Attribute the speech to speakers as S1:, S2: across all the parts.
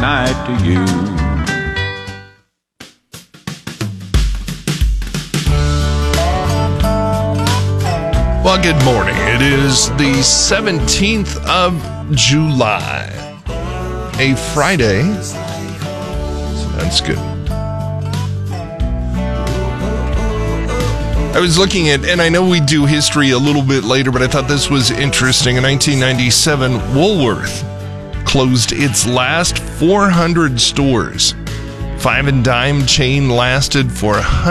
S1: night to you.
S2: Well, good morning. It is the 17th of July, a Friday, so that's good. I was looking at, and I know we do history a little bit later, but I thought this was interesting. In 1997, Woolworth closed its last 400 stores. Five and dime chain lasted for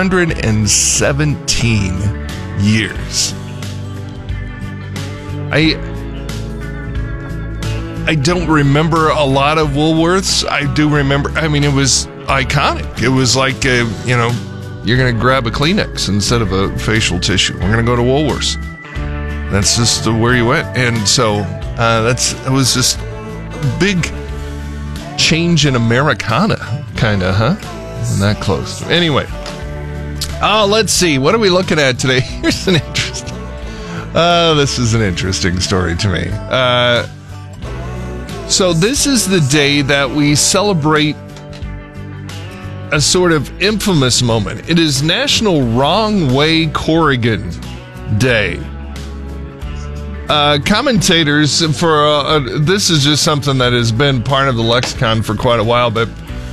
S2: 117 years. I don't remember a lot of Woolworths. I do remember, it was iconic. It was like, you're going to grab a Kleenex instead of a facial tissue. We're going to go to Woolworths. That's just where you went. And so it was just a big change in Americana, kind of, huh? And that close. Anyway. Let's see. What are we looking at today? Here's an interesting. This is an interesting story to me. So this is the day that we celebrate a sort of infamous moment. It is National Wrong Way Corrigan Day. Commentators for this is just something that has been part of the lexicon for quite a while, but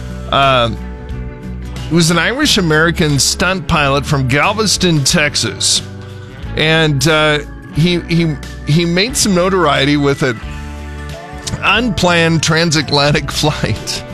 S2: it was an Irish-American stunt pilot from Galveston, Texas, and he made some notoriety with an unplanned transatlantic flight.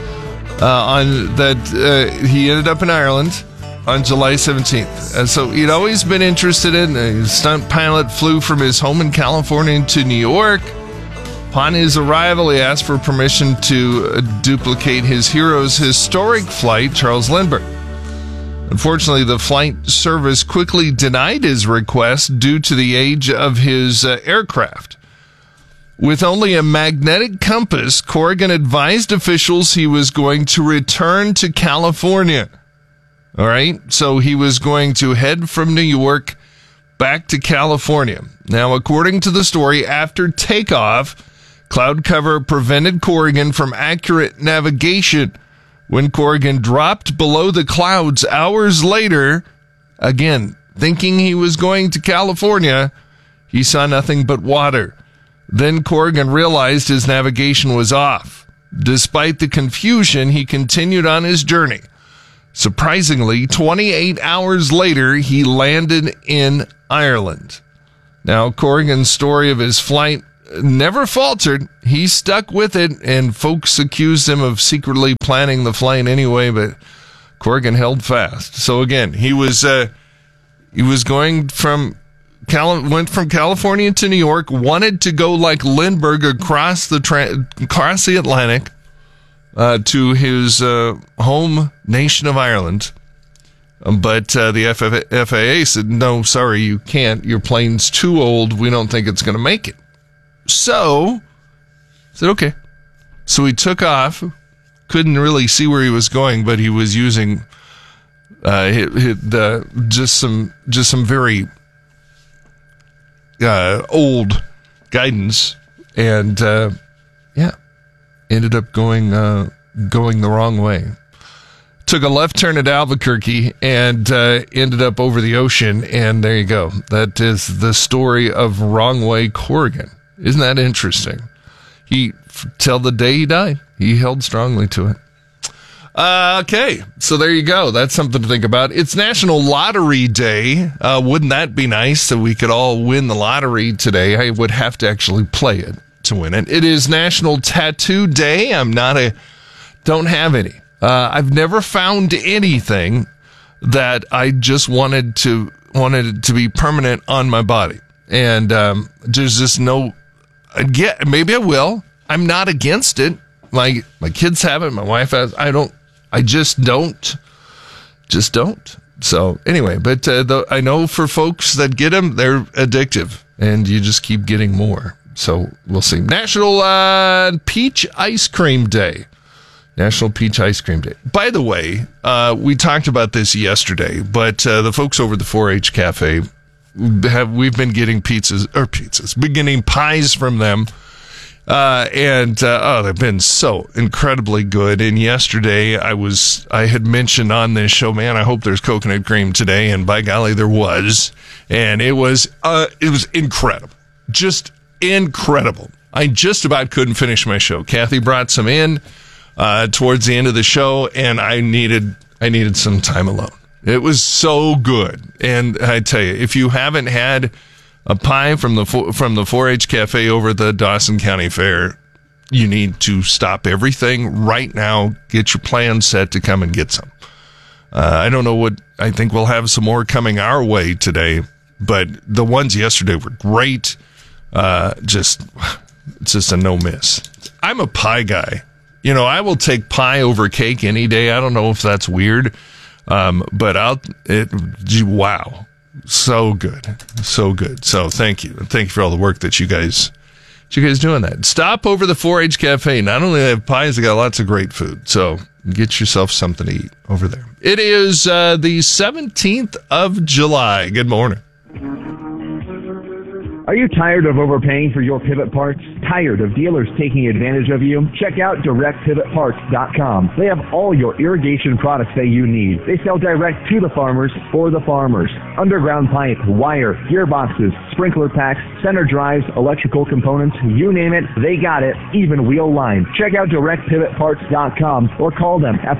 S2: He ended up in Ireland on July 17th. And so he'd always been interested in a stunt pilot, flew from his home in California to New York. Upon his arrival, he asked for permission to duplicate his hero's historic flight, Charles Lindbergh. Unfortunately, the flight service quickly denied his request due to the age of his aircraft. With only a magnetic compass, Corrigan advised officials he was going to return to California. All right, so he was going to head from New York back to California. Now, according to the story, after takeoff, cloud cover prevented Corrigan from accurate navigation. When Corrigan dropped below the clouds hours later, again, thinking he was going to California, he saw nothing but water. Then Corrigan realized his navigation was off. Despite the confusion, he continued on his journey. Surprisingly, 28 hours later, he landed in Ireland. Now, Corrigan's story of his flight never faltered. He stuck with it, and folks accused him of secretly planning the flight anyway, but Corrigan held fast. So again, he was going from went from California to New York, wanted to go like Lindbergh across the Atlantic to his home nation of Ireland. But the FAA said, no, sorry, you can't. Your plane's too old. We don't think it's going to make it. So, I said, okay. So he took off. Couldn't really see where he was going, but he was using just some very old guidance, and ended up going the wrong way. Took a left turn at Albuquerque and ended up over the ocean, and there you go. That is the story of Wrong Way Corrigan. Isn't that interesting? Till the day he died, he held strongly to it. Okay, so there you go. That's something to think about. It's National Lottery Day. Wouldn't that be nice that we could all win the lottery today? I would have to actually play it to win it. It is National Tattoo Day. Don't have any. I've never found anything that I just wanted it to be permanent on my body. And there's just no. Maybe I will. I'm not against it. My kids have it. My wife has. I just don't. So anyway, but I know for folks that get them, they're addictive, and you just keep getting more. So we'll see. National Peach Ice Cream Day. National Peach Ice Cream Day. By the way, we talked about this yesterday, but the folks over at the 4-H Cafe we've been getting pies from them. They've been so incredibly good. And yesterday I had mentioned on this show, man, I hope there's coconut cream today. And by golly, there was. And it was incredible. Just incredible. I just about couldn't finish my show. Kathy brought some in towards the end of the show, and I needed some time alone. It was so good. And I tell you, if you haven't had a pie from the 4-H Cafe over at the Dawson County Fair, you need to stop everything right now. Get your plans set to come and get some. I don't know what, I think we'll have some more coming our way today, but the ones yesterday were great. It's just a no miss. I'm a pie guy. You know, I will take pie over cake any day. I don't know if that's weird. But wow. So good. So good. So thank you. And thank you for all the work that you guys doing that. Stop over the 4-H Cafe. Not only do they have pies, they got lots of great food. So get yourself something to eat over there. It is the 17th of July. Good morning.
S1: Are you tired of overpaying for your pivot parts? Tired of dealers taking advantage of you? Check out DirectPivotParts.com. They have all your irrigation products that you need. They sell direct to the farmers for the farmers. Underground pipe, wire, gearboxes, sprinkler packs, center drives, electrical components, you name it, they got it, even wheel line. Check out DirectPivotParts.com or call them at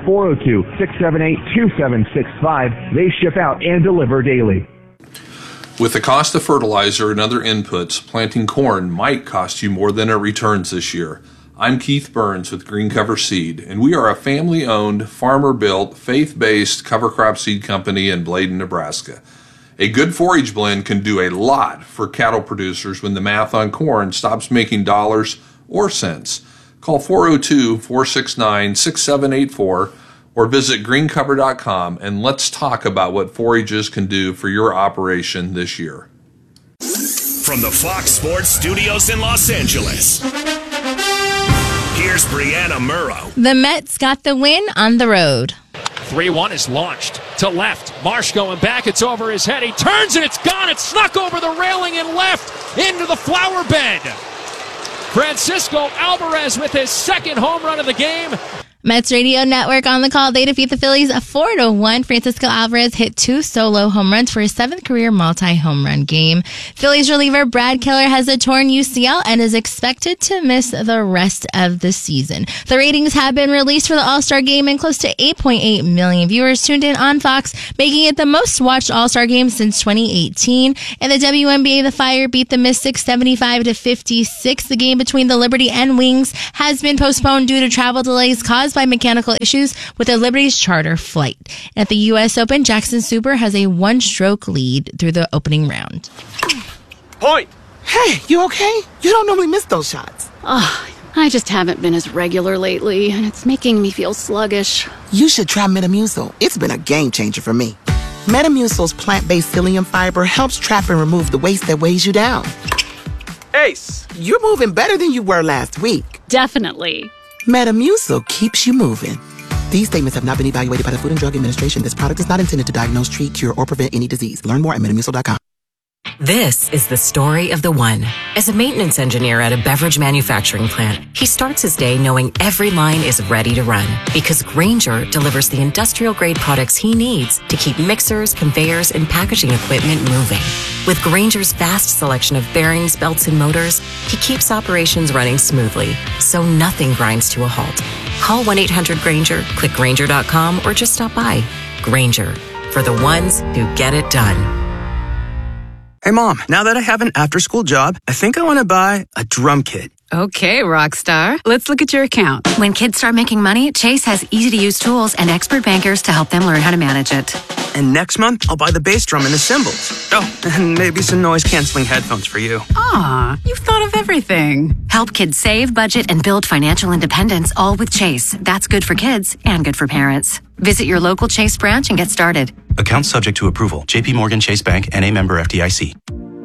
S1: 402-678-2765. They ship out and deliver daily.
S3: With the cost of fertilizer and other inputs, planting corn might cost you more than it returns this year. I'm Keith Burns with Green Cover Seed, and we are a family-owned, farmer-built, faith-based cover crop seed company in Bladen, Nebraska. A good forage blend can do a lot for cattle producers when the math on corn stops making dollars or cents. Call 402-469-6784 or visit greencover.com and let's talk about what forages can do for your operation this year.
S4: From the Fox Sports Studios in Los Angeles, here's Brianna Murrow.
S5: The Mets got the win on the road.
S6: 3-1 is launched to left. Marsh going back. It's over his head. He turns and it's gone. It's snuck over the railing and left into the flower bed. Francisco Alvarez with his second home run of the game.
S5: Mets Radio Network on the call. They defeat the Phillies 4-1. Francisco Alvarez hit 2 solo home runs for his 7th career multi-home run game. Phillies reliever Brad Keller has a torn UCL and is expected to miss the rest of the season. The ratings have been released for the All-Star Game, and close to 8.8 million viewers tuned in on Fox, making it the most watched All-Star Game since 2018. In the WNBA, the Fire beat the Mystics 75-56. The game between the Liberty and Wings has been postponed due to travel delays caused by mechanical issues with the Liberty's charter flight. At the U.S. Open, Jackson Super has a 1-stroke lead through the opening round.
S7: Point! Hey, you okay? You don't normally miss those shots.
S8: I just haven't been as regular lately, and it's making me feel sluggish.
S7: You should try Metamucil. It's been a game changer for me. Metamucil's plant-based psyllium fiber helps trap and remove the waste that weighs you down. Ace, you're moving better than you were last week.
S8: Definitely.
S7: Metamucil keeps you moving. These statements have not been evaluated by the Food and Drug Administration. This product is not intended to diagnose, treat, cure, or prevent any disease. Learn more at Metamucil.com.
S9: This is the story of the one. As a maintenance engineer at a beverage manufacturing plant, he starts his day knowing every line is ready to run because Grainger delivers the industrial-grade products he needs to keep mixers, conveyors, and packaging equipment moving. With Grainger's vast selection of bearings, belts, and motors, he keeps operations running smoothly, so nothing grinds to a halt. Call 1-800-GRAINGER, click Grainger.com, or just stop by. Grainger, for the ones who get it done.
S10: Hey, Mom, now that I have an after-school job, I think I want to buy a drum kit.
S11: Okay, Rockstar. Let's look at your account.
S12: When kids start making money, Chase has easy-to-use tools and expert bankers to help them learn how to manage it.
S10: And next month, I'll buy the bass drum and the cymbals. Oh, and maybe some noise-canceling headphones for you.
S11: Aw, you've thought of everything.
S12: Help kids save, budget, and build financial independence, all with Chase. That's good for kids and good for parents. Visit your local Chase branch and get started.
S13: Account subject to approval. J.P. Morgan Chase Bank, N.A. member FDIC.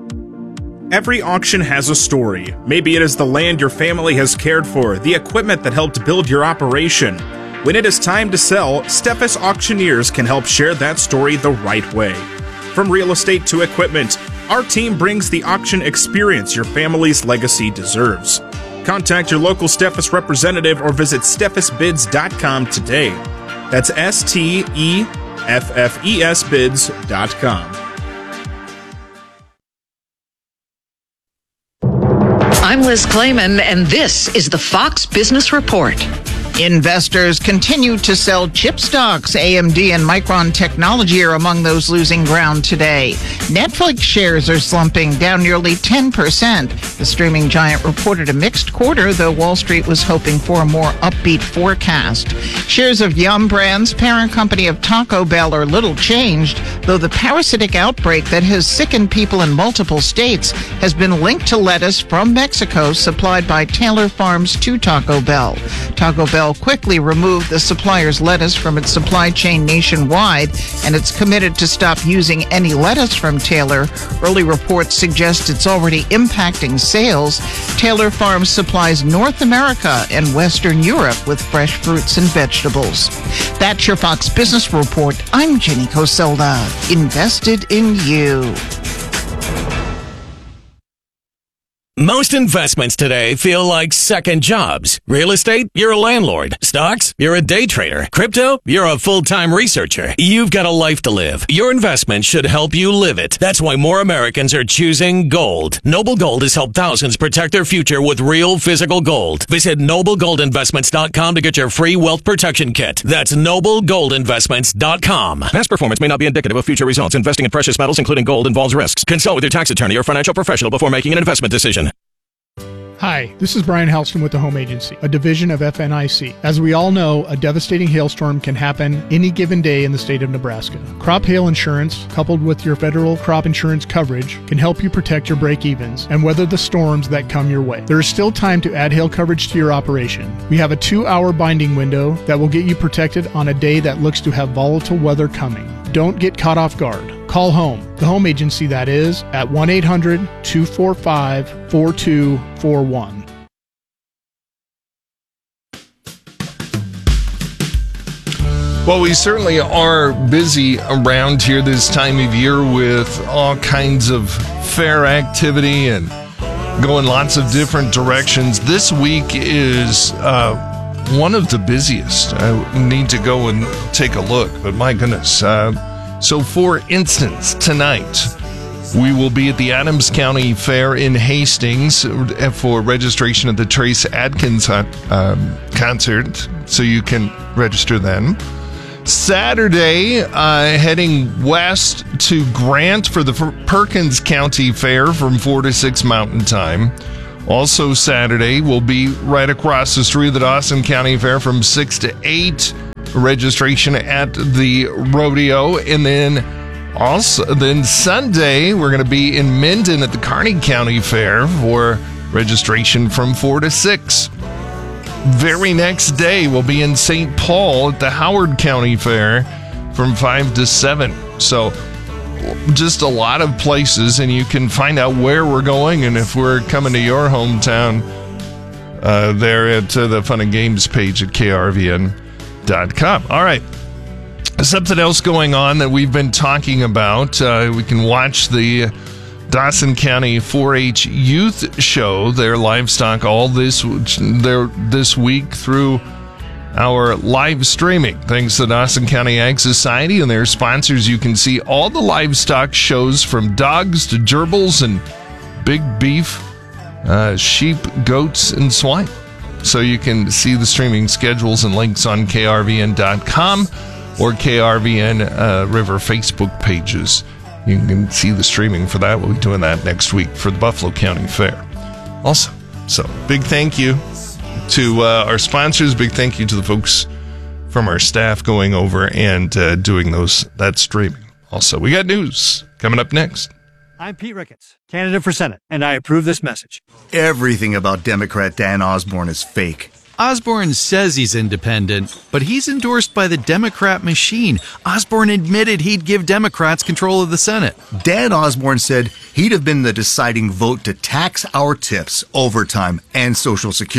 S14: Every auction has a story. Maybe it is the land your family has cared for, the equipment that helped build your operation. When it is time to sell, Steffes Auctioneers can help share that story the right way. From real estate to equipment, our team brings the auction experience your family's legacy deserves. Contact your local Steffes representative or visit steffesbids.com today. That's STEFFES bids.com.
S15: I'm Liz Clayman, and this is the Fox Business Report.
S16: Investors continue to sell chip stocks. AMD and Micron Technology are among those losing ground today. Netflix shares are slumping, down nearly 10%. The streaming giant reported a mixed quarter, though Wall Street was hoping for a more upbeat forecast. Shares of Yum Brands, parent company of Taco Bell, are little changed, though the parasitic outbreak that has sickened people in multiple states has been linked to lettuce from Mexico supplied by Taylor Farms to Taco Bell. Taco Bell quickly removed the supplier's lettuce from its supply chain nationwide, and it's committed to stop using any lettuce from Taylor. Early reports suggest it's already impacting sales. Taylor Farms supplies North America and Western Europe with fresh fruits and vegetables. That's your Fox Business Report. I'm Jenny Coselda. Invested in you.
S17: Most investments today feel like second jobs. Real estate, you're a landlord. Stocks, you're a day trader. Crypto, you're a full-time researcher. You've got a life to live. Your investment should help you live it. That's why more Americans are choosing gold. Noble Gold has helped thousands protect their future with real physical gold. Visit NobleGoldInvestments.com to get your free wealth protection kit. That's NobleGoldInvestments.com. Past performance may not be indicative of future results. Investing in precious metals, including gold, involves risks. Consult with your tax attorney or financial professional before making an investment decision.
S18: Hi, this is Brian Halston with the Home Agency, a division of FNIC. As we all know, a devastating hailstorm can happen any given day in the state of Nebraska. Crop hail insurance, coupled with your federal crop insurance coverage, can help you protect your break-evens and weather the storms that come your way. There is still time to add hail coverage to your operation. We have a 2-hour binding window that will get you protected on a day that looks to have volatile weather coming. Don't get caught off guard. Call home, the Home Agency that is, at 1-800-245-4241.
S2: Well, we certainly are busy around here this time of year with all kinds of fair activity and going lots of different directions. This week is one of the busiest. I need to go and take a look, but my goodness. So, for instance, tonight we will be at the Adams County Fair in Hastings for registration at the Trace Adkins concert, so you can register then. Saturday, heading west to Grant for the Perkins County Fair from 4 to 6 Mountain Time. Also Saturday, we'll be right across the street of the Dawson County Fair from 6 to 8. Registration at the rodeo. And then Sunday, we're going to be in Minden at the Kearney County Fair for registration from 4 to 6. Very next day, we'll be in St. Paul at the Howard County Fair from 5 to 7. So just a lot of places, and you can find out where we're going and if we're coming to your hometown there at the Fun and Games page at krvn.com. All right. Something else going on that we've been talking about. We can watch the Dawson County 4-H Youth Show, their livestock, all this week through our live streaming. Thanks to the Dawson County Ag Society and their sponsors, you can see all the livestock shows from dogs to gerbils and big beef, sheep, goats, and swine. So you can see the streaming schedules and links on krvn.com or KRVN River Facebook pages. You can see the streaming for that. We'll be doing that next week for the Buffalo County Fair. Also, so big thank you to our sponsors. Big thank you to the folks from our staff going over and doing that streaming. Also, we got news coming up next.
S19: I'm Pete Ricketts, candidate for Senate, and I approve this message.
S20: Everything about Democrat Dan Osborne is fake.
S21: Osborne says he's independent, but he's endorsed by the Democrat machine. Osborne admitted he'd give Democrats control of the Senate.
S20: Dan Osborne said he'd have been the deciding vote to tax our tips, overtime, and Social Security.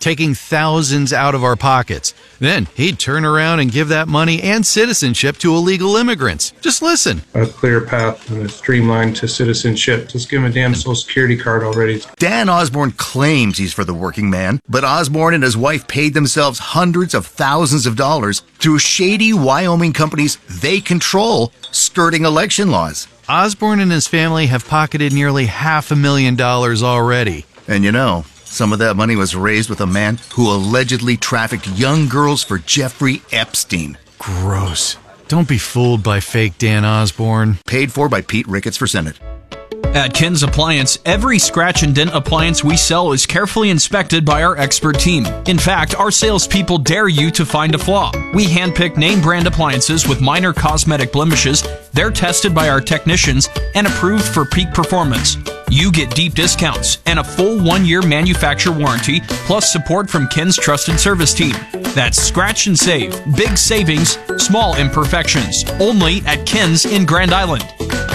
S21: taking thousands out of our pockets. Then he'd turn around and give that money and citizenship to illegal immigrants. Just listen.
S1: A clear path and a streamline to citizenship. Just give him a damn Social Security card already.
S20: Dan Osborne claims he's for the working man, but Osborne and his wife paid themselves hundreds of thousands of dollars through shady Wyoming companies they control, skirting election laws.
S21: Osborne and his family have pocketed nearly $500,000 already.
S20: And you know, some of that money was raised with a man who allegedly trafficked young girls for Jeffrey Epstein.
S21: Gross. Don't be fooled by fake Dan Osborne.
S20: Paid for by Pete Ricketts for Senate.
S22: At Ken's Appliance, every scratch and dent appliance we sell is carefully inspected by our expert team. In fact, our salespeople dare you to find a flaw. We handpick name brand appliances with minor cosmetic blemishes. They're tested by our technicians and approved for peak performance. You get deep discounts and a full 1-year manufacturer warranty, plus support from Ken's trusted service team. That's scratch and save. Big savings, small imperfections. Only at Ken's in Grand Island.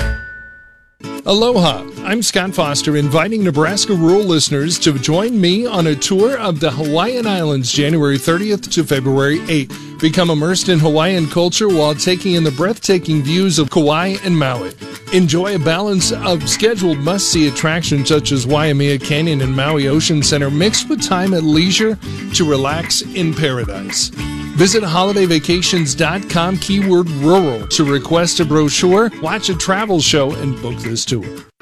S2: Aloha, I'm Scott Foster, inviting Nebraska rural listeners to join me on a tour of the Hawaiian Islands January 30th to February 8th. Become immersed in Hawaiian culture while taking in the breathtaking views of Kauai and Maui. Enjoy a balance of scheduled must-see attractions such as Waimea Canyon and Maui Ocean Center mixed with time at leisure to relax in paradise. Visit holidayvacations.com, keyword rural, to request a brochure, watch a travel show, and book this tour.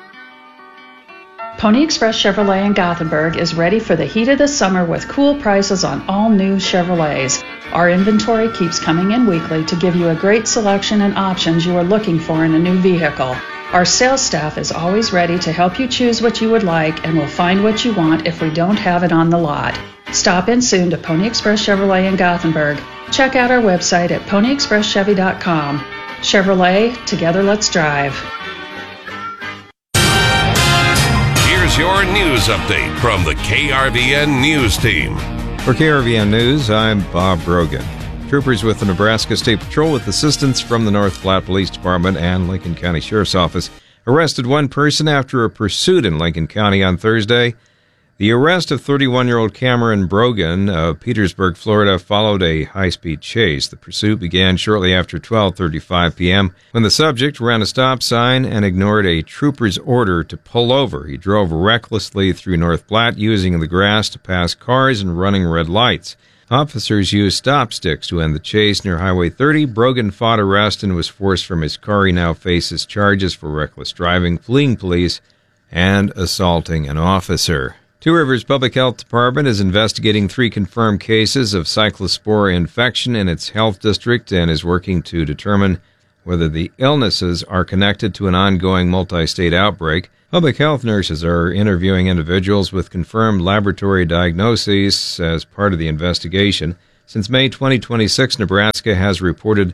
S23: Pony Express Chevrolet in Gothenburg is ready for the heat of the summer with cool prices on all new Chevrolets. Our inventory keeps coming in weekly to give you a great selection and options you are looking for in a new vehicle. Our sales staff is always ready to help you choose what you would like and will find what you want if we don't have it on the lot. Stop in soon to Pony Express Chevrolet in Gothenburg. Check out our website at ponyexpresschevy.com. Chevrolet, together let's drive.
S24: Here's your news update from the KRVN News Team.
S25: For KRVN News, I'm Bob Brogan. Troopers with the Nebraska State Patrol, with assistance from the North Platte Police Department and Lincoln County Sheriff's Office, arrested one person after a pursuit in Lincoln County on Thursday. The arrest of 31-year-old Cameron Brogan of Petersburg, Florida, followed a high-speed chase. The pursuit began shortly after 12:35 p.m. when the subject ran a stop sign and ignored a trooper's order to pull over. He drove recklessly through North Platte, using the grass to pass cars and running red lights. Officers used stop sticks to end the chase near Highway 30. Brogan fought arrest and was forced from his car. He now faces charges for reckless driving, fleeing police, and assaulting an officer. Two Rivers Public Health Department is investigating 3 confirmed cases of cyclospora infection in its health district and is working to determine whether the illnesses are connected to an ongoing multi-state outbreak. Public health nurses are interviewing individuals with confirmed laboratory diagnoses as part of the investigation. Since May 2026, Nebraska has reported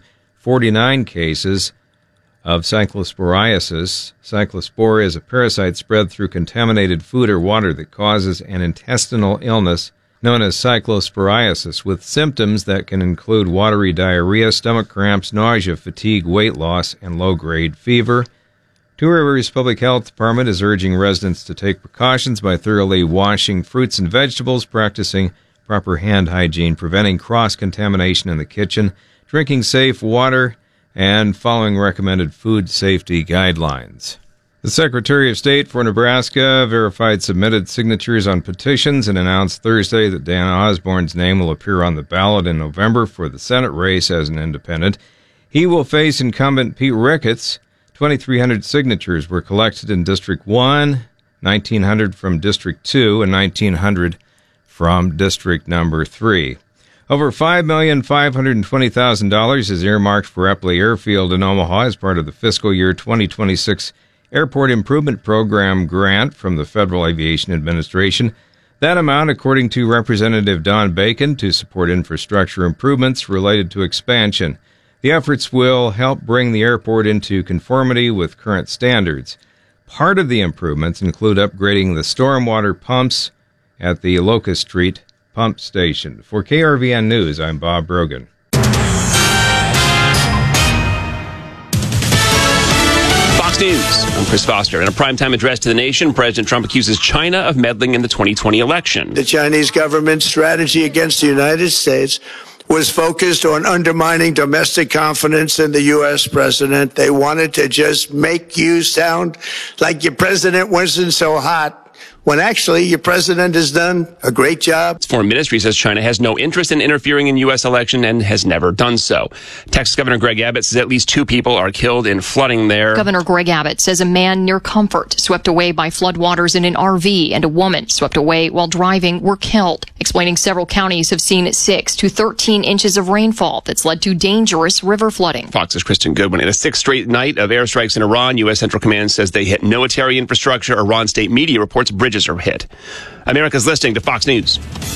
S25: 49 cases of cyclosporiasis. Cyclospora is a parasite spread through contaminated food or water that causes an intestinal illness known as cyclosporiasis, with symptoms that can include watery diarrhea, stomach cramps, nausea, fatigue, weight loss, and low-grade fever. Two Rivers Public Health Department is urging residents to take precautions by thoroughly washing fruits and vegetables, practicing proper hand hygiene, preventing cross-contamination in the kitchen, drinking safe water, and following recommended food safety guidelines. The Secretary of State for Nebraska verified submitted signatures on petitions and announced Thursday that Dan Osborne's name will appear on the ballot in November for the Senate race as an independent. He will face incumbent Pete Ricketts. 2,300 signatures were collected in District 1, 1,900 from District 2, and 1,900 from District Number 3. Over $5,520,000 is earmarked for Epley Airfield in Omaha as part of the fiscal year 2026 Airport Improvement Program grant from the Federal Aviation Administration. That amount, according to Representative Don Bacon, to support infrastructure improvements related to expansion. The efforts will help bring the airport into conformity with current standards. Part of the improvements include upgrading the stormwater pumps at the Locust Street Pump Station. For KRVN News, I'm Bob Brogan.
S3: Fox News, I'm Chris Foster. In a primetime address to the nation, President Trump accuses China of meddling in the 2020 election.
S4: The Chinese government's strategy against the United States was focused on undermining domestic confidence in the U.S. president. They wanted to just make you sound like your president wasn't so hot, when actually your president has done a great job.
S3: Its foreign ministry says China has no interest in interfering in U.S. election and has never done so. Texas Governor Greg Abbott says at least 2 people are killed in flooding there.
S5: Governor Greg Abbott says a man near Comfort swept away by floodwaters in an RV and a woman swept away while driving were killed, explaining several counties have seen 6 to 13 inches of rainfall that's led to dangerous river flooding.
S3: Fox's Kristen Goodwin. In a 6th straight night of airstrikes in Iran, U.S. Central Command says they hit military infrastructure. Iran state media reports bridges are hit. America's listening to Fox News.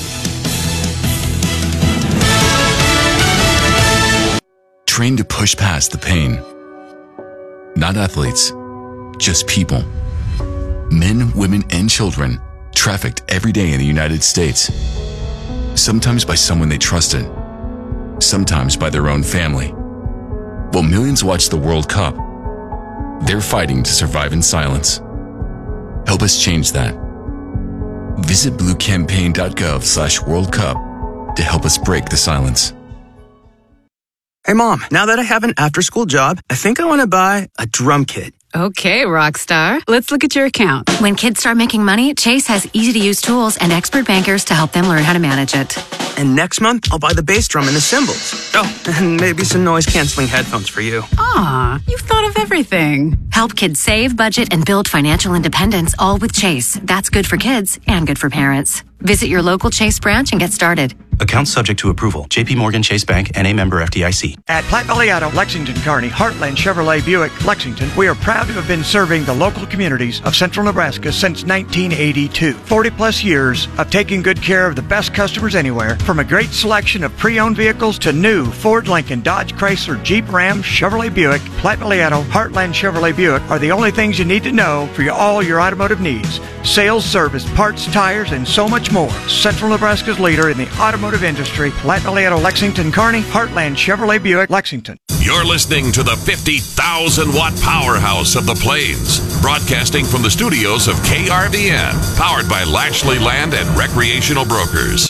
S6: Trained to push past the pain. Not athletes, just people. Men, women, and children trafficked every day in the United States. Sometimes by someone they trusted, sometimes by their own family. While millions watch the World Cup, they're fighting to survive in silence. Help us change that. Visit bluecampaign.gov/World Cup to help us break the silence.
S10: Hey, Mom, now that I have an after-school job, I think I want to buy a drum kit.
S11: Okay, Rockstar. Let's look at your account.
S12: When kids start making money, Chase has easy-to-use tools and expert bankers to help them learn how to manage it.
S10: And next month, I'll buy the bass drum and the cymbals. Oh, and maybe some noise-canceling headphones for you.
S11: Aw, you've thought of everything.
S12: Help kids save, budget, and build financial independence, all with Chase. That's good for kids and good for parents. Visit your local Chase branch and get started.
S13: Accounts subject to approval. JP Morgan Chase Bank, N.A. member FDIC.
S19: At Platte Valley Auto, Lexington, Kearney, Heartland Chevrolet Buick, Lexington, we are proud to have been serving the local communities of central Nebraska since 1982. 40 plus years of taking good care of the best customers anywhere, from a great selection of pre-owned vehicles to new Ford, Lincoln, Dodge, Chrysler, Jeep, Ram, Chevrolet Buick. Platte Valley Auto, Heartland Chevrolet Buick are the only things you need to know for all your automotive needs. Sales, service, parts, tires, and so much more. Central Nebraska's leader in the automotive industry, Platte Valley Auto, Lexington, Kearney, Heartland Chevrolet Buick, Lexington.
S24: You're listening to the 50,000-watt powerhouse of the Plains, broadcasting from the studios of KRVN, powered by Lashley Land and Recreational Brokers.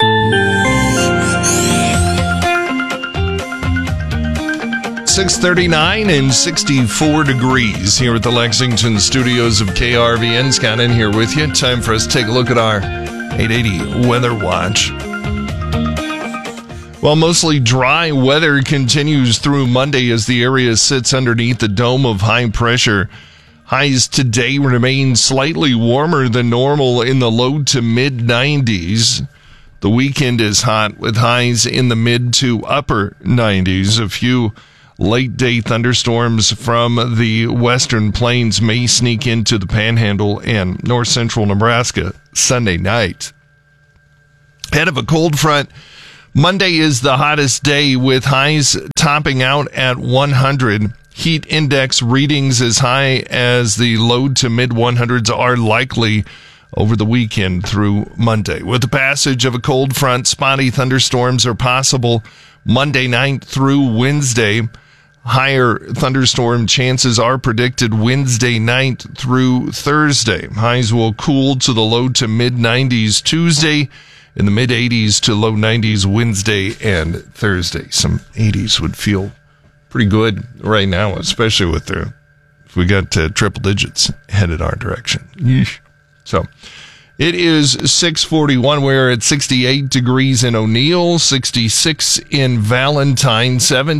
S2: .39 and 64 degrees here at the Lexington studios of KRVN. Scott in here with you. Time for us to take a look at our 880 Weather Watch. Well, mostly dry weather continues through Monday as the area sits underneath the dome of high pressure. Highs today remain slightly warmer than normal in the low to mid 90s. The weekend is hot with highs in the mid to upper 90s. A few late day thunderstorms from the western plains may sneak into the Panhandle and north central Nebraska Sunday night. Ahead of a cold front, Monday is the hottest day with highs topping out at 100. Heat index readings as high as the low to mid 100s are likely over the weekend through Monday. With the passage of a cold front, spotty thunderstorms are possible Monday night through Wednesday. Higher thunderstorm chances are predicted Wednesday night through Thursday. Highs will cool to the low to mid 90s Tuesday, in the mid 80s to low 90s Wednesday and Thursday. Some 80s would feel pretty good right now, especially with if we got triple digits headed our direction. Yeesh. So it is 6:41. We're at 68 degrees in O'Neill, 66 in Valentine,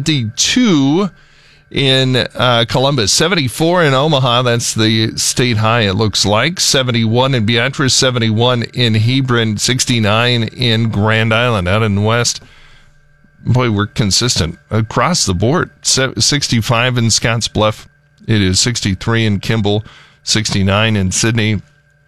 S2: 72 in Columbus, 74 in Omaha. That's the state high, it looks like. 71 in Beatrice, 71 in Hebron, 69 in Grand Island out in the west. Boy, we're consistent across the board. 65 in Scottsbluff. It is 63 in Kimball, 69 in Sydney,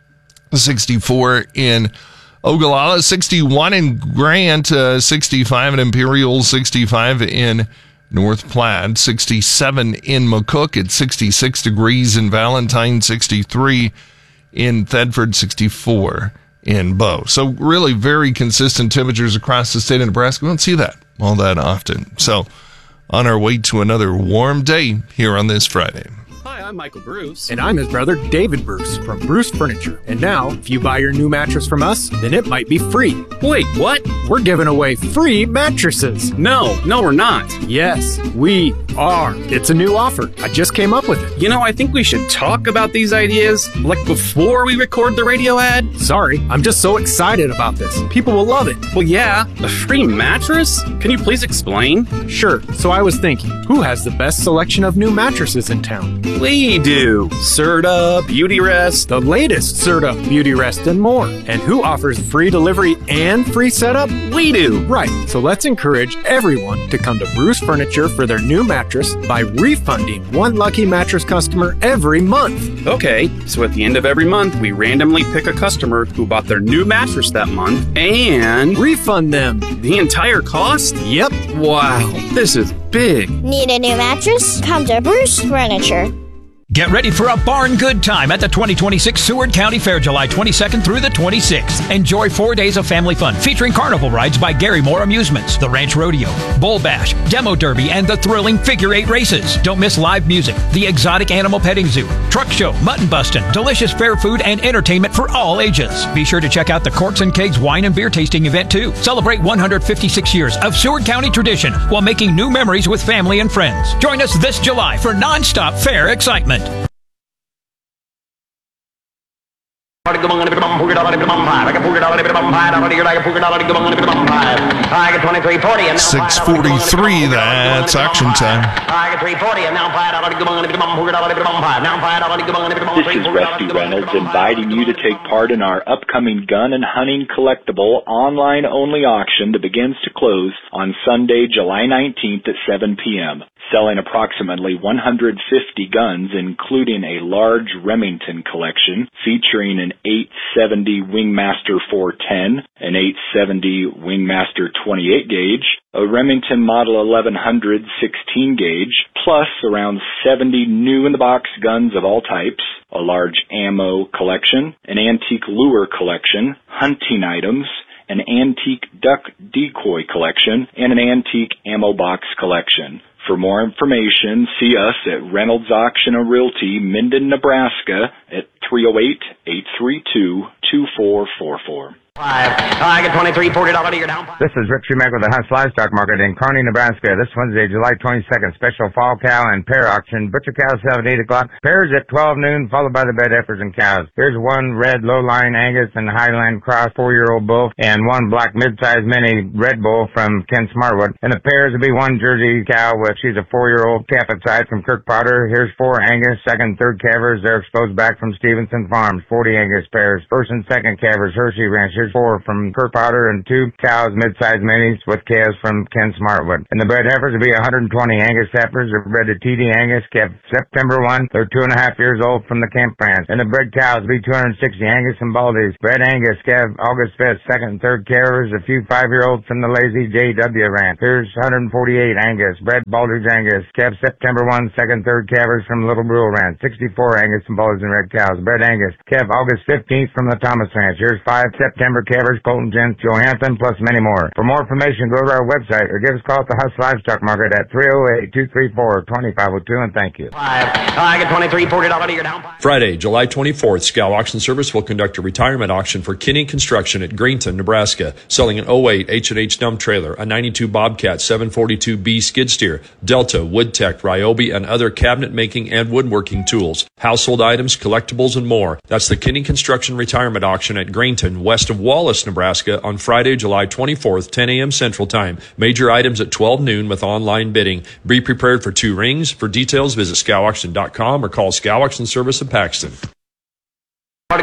S2: 64 in Ogallala, 61 in Grant, 65 in Imperial, 65 in North Platte, 67 in McCook at 66 degrees in Valentine, 63 in Thedford, 64 in Bow. So really very consistent temperatures across the state of Nebraska. We don't see that all that often. So on our way to another warm day here on this Friday.
S8: Hi,
S7: I'm Michael Bruce. And I'm his brother, David Bruce, from Bruce Furniture. And now, if you buy your new mattress from us, then it might be free. Wait, what? We're giving away free mattresses. No, we're not. Yes, we are. It's a new offer. I just came up with it.
S8: You know, I think we should talk about these ideas, like before we record the radio ad.
S7: Sorry, I'm just so excited about this. People will love it.
S8: Well, yeah, a free mattress? Can you please explain?
S7: Sure. So I was thinking, who has the best selection of new mattresses in town?
S8: We do. Serta, Beautyrest,
S7: the latest Serta, Beautyrest, and more. And who offers free delivery and free setup?
S8: We do.
S7: Right. So let's encourage everyone to come to Bruce Furniture for their new mattress by refunding one lucky mattress customer every month.
S8: Okay, so at the end of every month, we randomly pick a customer who bought their new mattress that month and
S7: refund them
S8: the entire cost?
S7: Yep.
S8: Wow, this is big.
S9: Need a new mattress? Come to Bruce Furniture.
S14: Get ready for a barn good time at the 2026 Seward County Fair, July 22nd through the 26th. Enjoy 4 days of family fun featuring carnival rides by Gary Moore Amusements, the Ranch Rodeo, Bull Bash, Demo Derby, and the thrilling Figure 8 races. Don't miss live music, the exotic animal petting zoo, truck show, mutton bustin', delicious fair food, and entertainment for all ages. Be sure to check out the Corks and Kegs wine and beer tasting event too. Celebrate 156 years of Seward County tradition while making new memories with family and friends. Join us this July for non-stop fair excitement.
S15: 6:43,
S2: that's action time.
S26: This is Rusty Reynolds inviting you to take part in our upcoming gun and hunting collectible online-only auction that begins to close on Sunday, July 19th at 7 p.m., selling approximately 150 guns, including a large Remington collection featuring an 870 Wingmaster 410, an 870 Wingmaster 28 gauge, a Remington Model 1100 16 gauge, plus around 70 new-in-the-box guns of all types, a large ammo collection, an antique lure collection, hunting items, an antique duck decoy collection, and an antique ammo box collection. For more information, see us at Reynolds Auction and Realty, Minden, Nebraska at 308-832-2444.
S15: Target 23, $40 you're down.
S27: This is Rick Shoemaker with the Hunt's Livestock Market in Kearney, Nebraska. This Wednesday, July 22nd, special fall cow and pair auction. Butcher cows 7 to 8 o'clock. Pairs at 12 noon, followed by the bed heifers and cows. Here's one red low-line Angus and Highland Cross 4-year-old bull and one black mid-size mini red bull from Ken Smartwood. And the pairs will be one Jersey cow with, she's a 4-year-old calf at side from Kirk Potter. Here's 4 Angus, second, third calvers. They're exposed back from Stevenson Farms. 40 Angus pairs. First and second calvers, Hershey Ranch. Here's 4 from Kirk Potter and 2 cows, mid-sized minis with calves from Ken Smartwood. And the bred heifers will be 120 Angus heifers. They're bred to TD Angus, kept September 1. They're 2.5 years old from the camp branch. And the bred cows will be 260 Angus and Baldies. Bred Angus, calf August 5th, second and third calvers, a few 5-year-olds from the Lazy JW Ranch. Here's 148 Angus, bred Baldridge Angus, calf September 1, second, third calvers from Little Brule Ranch. 64 Angus and Baldies and red cows. Bred Angus, calf August 15th from the Thomas Ranch. Here's 5 September calvers, Colton Gents, Johansson, plus many more. For more information, go to our website or give us a call at the Huss Livestock Market at 308-234-2502, and thank you.
S15: Target 23, $40 you're down.
S28: Friday, July 24th, Scow Auction Service will conduct a retirement auction for Kinney Construction at Greenton, Nebraska, selling an 08 H&H dump trailer, a 92 Bobcat 742B skid steer, Delta, Woodtech, Ryobi, and other cabinet making and woodworking tools, household items, collectibles, and more. That's the Kinney Construction Retirement Auction at Greenton, west of Wallace, Nebraska, on Friday, July 24th, 10 a.m. Central Time. Major items at 12 noon with online bidding. Be prepared for 2 rings. For details, visit scowauction.com or call Scow Auction Service of Paxton.
S2: That's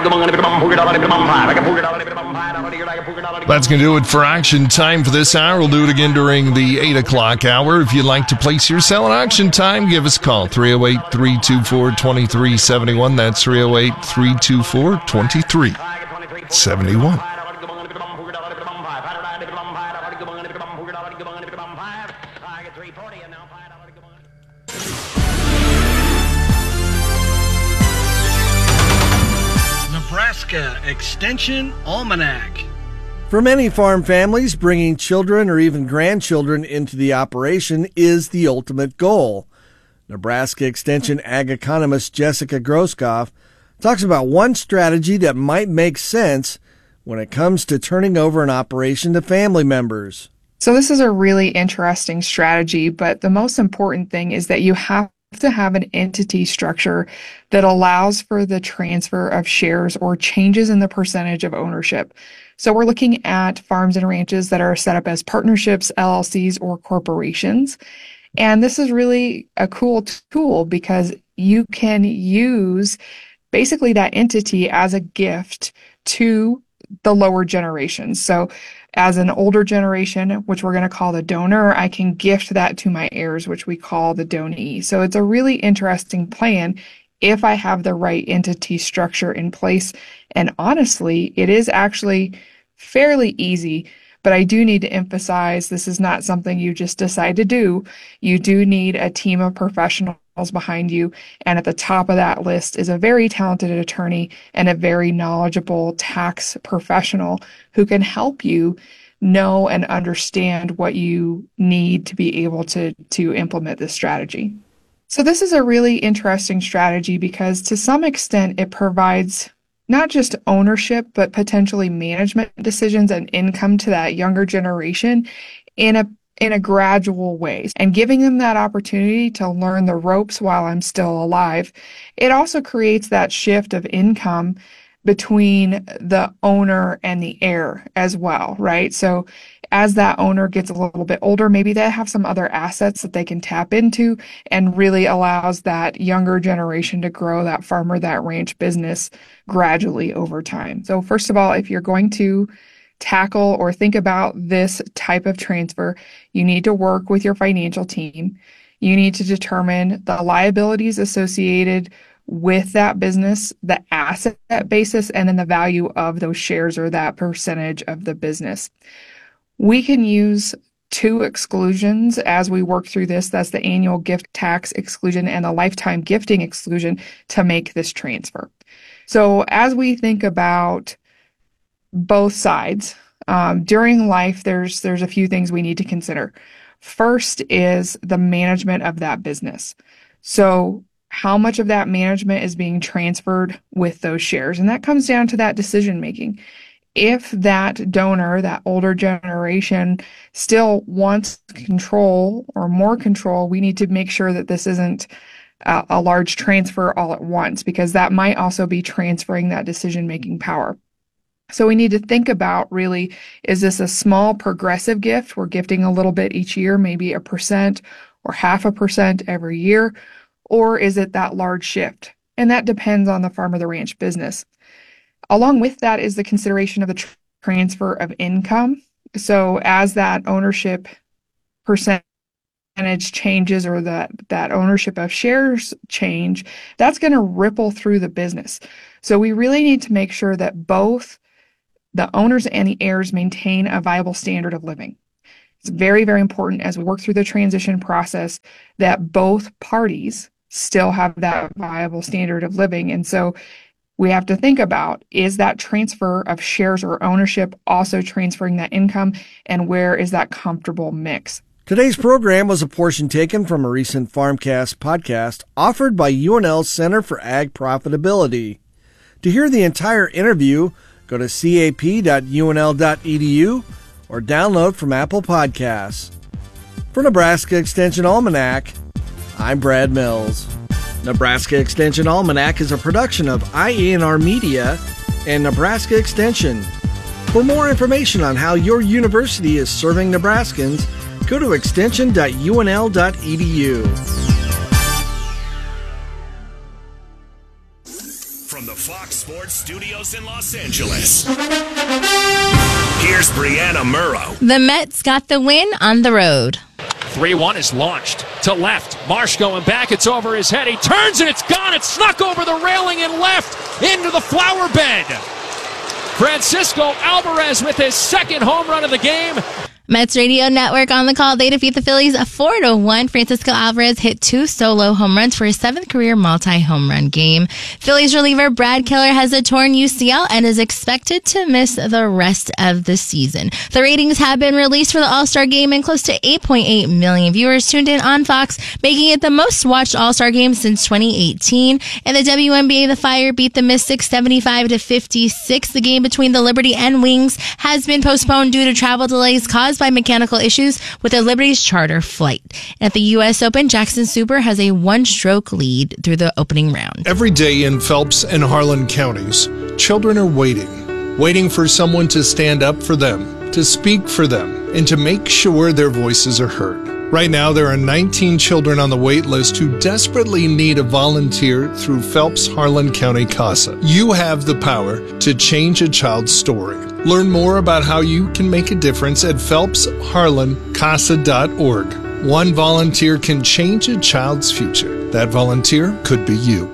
S2: going to do it for action time for this hour. We'll do it again during the 8 o'clock hour. If you'd like to place your sale at auction time, give us a call, 308-324-2371. That's 308-324-2371.
S29: Nebraska Extension Almanac.
S30: For many farm families, bringing children or even grandchildren into the operation is the ultimate goal. Nebraska Extension ag economist Jessica Groskopf talks about one strategy that might make sense when it comes to turning over an operation to family members.
S1: So this is a really interesting strategy, but the most important thing is that you have to have an entity structure that allows for the transfer of shares or changes in the percentage of ownership. So we're looking at farms and ranches that are set up as partnerships, LLCs, or corporations. And this is really a cool tool because you can use basically that entity as a gift to the lower generations. So as an older generation, which we're going to call the donor, I can gift that to my heirs, which we call the donee. So it's a really interesting plan if I have the right entity structure in place. And honestly, it is actually fairly easy. But I do need to emphasize this is not something you just decide to do. You do need a team of professionals behind you. And at the top of that list is a very talented attorney and a very knowledgeable tax professional who can help you know and understand what you need to be able to implement this strategy. So this is a really interesting strategy because to some extent it provides not just ownership, but potentially management decisions and income to that younger generation in a gradual way, and giving them that opportunity to learn the ropes while I'm still alive. It also creates that shift of income between the owner and the heir as well, right? So as that owner gets a little bit older, maybe they have some other assets that they can tap into and really allows that younger generation to grow that farm or that ranch business gradually over time. So first of all, if you're going to tackle or think about this type of transfer, you need to work with your financial team. You need to determine the liabilities associated with that business, the asset basis, and then the value of those shares or that percentage of the business. We can use two exclusions as we work through this. That's the annual gift tax exclusion and the lifetime gifting exclusion to make this transfer. So as we think about both sides, during life, there's a few things we need to consider. First is the management of that business. So how much of that management is being transferred with those shares? And that comes down to that decision making. If that donor, that older generation, still wants control or more control, we need to make sure that this isn't a large transfer all at once, because that might also be transferring that decision-making power. So we need to think about, really, is this a small progressive gift? We're gifting a little bit each year, maybe 1% or 0.5% every year, or is it that large shift? And that depends on the farm or the ranch business. Along with that is the consideration of the transfer of income. So as that ownership percentage changes or that ownership of shares change, that's going to ripple through the business. So we really need to make sure that both the owners and the heirs maintain a viable standard of living. It's very, very important as we work through the transition process that both parties still have that viable standard of living. And so we have to think about, is that transfer of shares or ownership also transferring that income, and where is that comfortable mix?
S30: Today's program was a portion taken from a recent Farmcast podcast offered by UNL's Center for Ag Profitability. To hear the entire interview, go to cap.unl.edu or download from Apple Podcasts. For Nebraska Extension Almanac, I'm Brad Mills. Nebraska Extension Almanac is a production of IANR Media and Nebraska Extension. For more information on how your university is serving Nebraskans, go to extension.unl.edu.
S4: From the Fox Sports Studios in Los Angeles, here's Brianna Murrow.
S16: The Mets got the win on the road.
S17: 3-1 is launched to left. Marsh going back. It's over his head. He turns and it's gone. It's snuck over the railing and left into the flower bed. Francisco Alvarez with his second home run of the game.
S16: Mets Radio Network on the call. They defeat the Phillies 4-1. Francisco Alvarez hit 2 solo home runs for his 7th career multi-home run game. Phillies reliever Brad Keller has a torn UCL and is expected to miss the rest of the season. The ratings have been released for the All-Star Game, and close to 8.8 million viewers tuned in on Fox, making it the most watched All-Star Game since 2018. In the WNBA, the Fire beat the Mystics 75-56. The game between the Liberty and Wings has been postponed due to travel delays caused by mechanical issues with the Liberty's charter flight. At the U.S. Open, Jackson Super has a 1-stroke lead through the opening round.
S3: Every day in Phelps and Harlan counties, children are waiting for someone to stand up for them, to speak for them, and to make sure their voices are heard. Right now, there are 19 children on the wait list who desperately need a volunteer through Phelps Harlan County CASA. You have the power to change a child's story. Learn more about how you can make a difference at phelpsharlancasa.org. One volunteer can change a child's future. That volunteer could be you.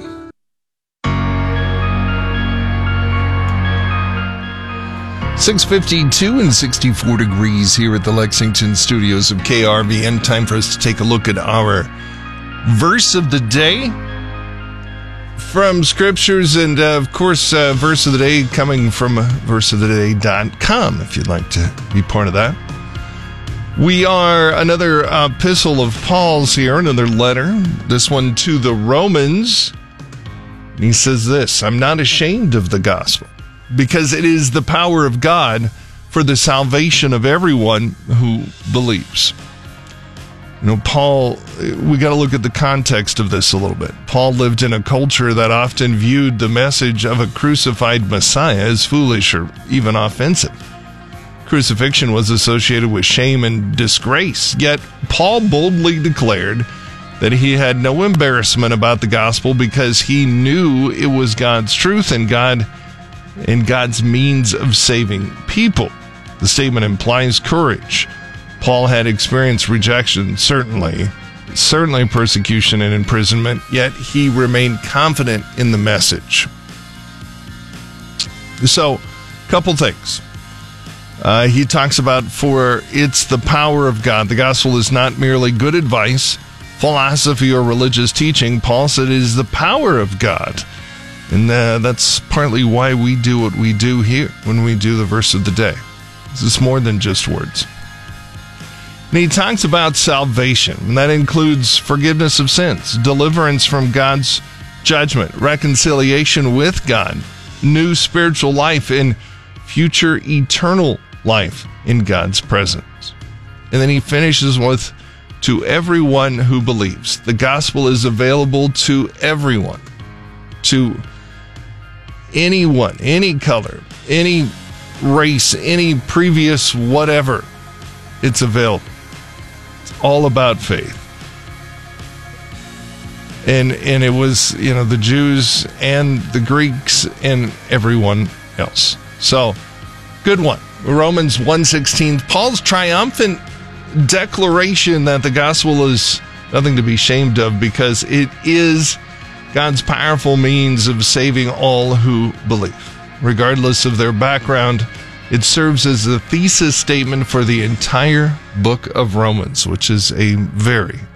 S2: .652 and 64 degrees here at the Lexington studios of KRVN. Time for us to take a look at our verse of the day from scriptures, and of course, verse of the day coming from verseoftheday.com if you'd like to be part of that. We are another epistle of Paul's here, another letter, this one to the Romans. He says this: I'm not ashamed of the gospel, because it is the power of God for the salvation of everyone who believes. You know, Paul, we got to look at the context of this a little bit. Paul lived in a culture that often viewed the message of a crucified Messiah as foolish or even offensive. Crucifixion was associated with shame and disgrace, yet Paul boldly declared that he had no embarrassment about the gospel because he knew it was God's truth and God's means of saving people. The statement implies courage. Paul had experienced rejection, certainly persecution and imprisonment, yet he remained confident in the message. So, couple things. He talks about, for it's the power of God. The gospel is not merely good advice, philosophy, or religious teaching. Paul said it is the power of God. And that's partly why we do what we do here when we do the verse of the day. This is more than just words. And he talks about salvation, and that includes forgiveness of sins, deliverance from God's judgment, reconciliation with God, new spiritual life, and future eternal life in God's presence. And then he finishes with, to everyone who believes. The gospel is available to everyone, to anyone, any color, any race, any previous whatever. It's available. It's all about faith. And it was, the Jews and the Greeks and everyone else. So, good one. Romans 1:16, Paul's triumphant declaration that the gospel is nothing to be ashamed of because it is God's powerful means of saving all who believe. Regardless of their background, it serves as the thesis statement for the entire book of Romans, which is a very,